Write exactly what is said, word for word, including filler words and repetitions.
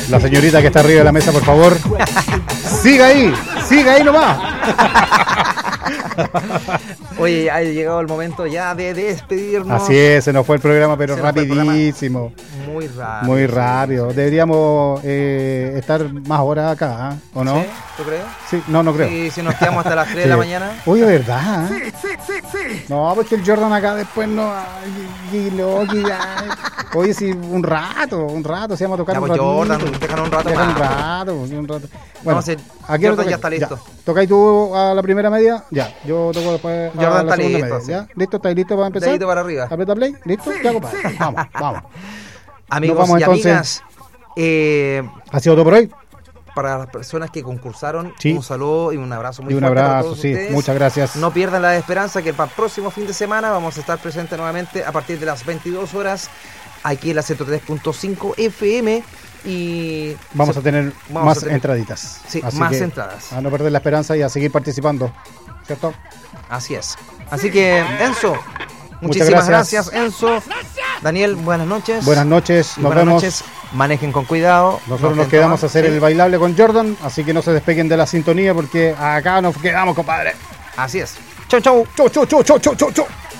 La señorita que está arriba de la mesa, por favor. Siga ahí, siga ahí nomás. Oye, ha llegado el momento ya de despedirnos. Así es, se nos fue el programa, pero Se nos fue el rapidísimo. programa. Muy rápido. Muy rápido. Deberíamos eh, estar más horas acá, ¿eh? ¿O no? ¿Sí? ¿Tú crees? Sí, no, no creo. Sí, si nos quedamos hasta las tres de la mañana. Oye, ¿verdad? Sí, sí, sí, sí. No, porque el Jordan acá después no... Ay, y lo, y, ay. Oye, sí, un rato, un rato, si vamos a tocar Ya, un pues, ratito. Jordan, déjanos un rato Déjanos más. un rato, un rato. Bueno, Vamos a hacer, aquí Jordan ya está listo. Ya. ¿Tocáis tú a la primera media? Ya, yo toco después a Jordan la está segunda listo, media. sí. ¿Ya? ¿Listo? ¿Estáis listos para empezar? Dedito para arriba. ¿Aprieta play? ¿Listo? Ya, compadre. Vamos, vamos. Amigos Nos vamos, y entonces. amigas, eh, ¿Ha sido todo por hoy? para las personas que concursaron, Sí. un saludo y un abrazo muy Y un fuerte para abrazo, todos sí. ustedes. Muchas gracias. No pierdan la esperanza que para el próximo fin de semana vamos a estar presentes nuevamente a partir de las veintidós horas aquí en la ciento tres punto cinco F M y Vamos se- a tener vamos más a tener- entraditas. Sí, Así más que entradas. A no perder la esperanza y a seguir participando. ¿Cierto? Así es. Así que, Enzo, muchísimas gracias. gracias. Enzo. Daniel, buenas noches. Buenas noches, Y nos buenas vemos. noches. Manejen con cuidado. Nosotros No nos estén quedamos a tomando. hacer Sí, el bailable con Jordan, así que no se despeguen de la sintonía porque acá nos quedamos, compadre. Así es. Chau, chau. Chau, chau, chau, chau, chau, chau.